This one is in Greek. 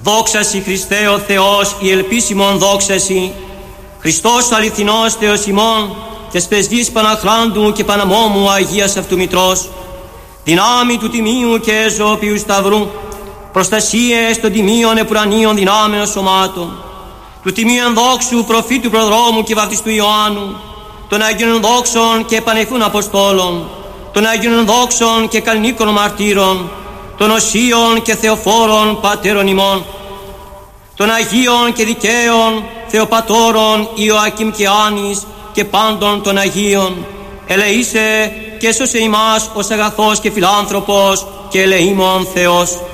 Δόξασι Χριστέ ο Θεός, η ελπίσιμον δόξασι. Χριστός ο αληθινός Θεός ημών, και σπεσδής Παναχράντου και Παναμόμου Αγίας Αυτού Μητρός, δυνάμει του τιμίου και ζωοποιού σταυρού, προστασίες των τιμίων επουρανίων δυνάμεων σωμάτων, του τιμίου ενδόξου προφήτου προδρόμου και βαπτιστού Ιωάννου, των Αγίων δόξων και επανεχθούν Αποστόλων, των Αγίων δόξων και καλλινίκων μαρτύρων, των οσίων και θεοφόρων πατέρων ημών, των Αγίων και δικαίων Θεοπατώρων Ιωακήμ και Άνης και πάντων των Αγίων, ελεήσε και σώσε ημάς ως αγαθός και φιλάνθρωπος και ελεήμων Θεός.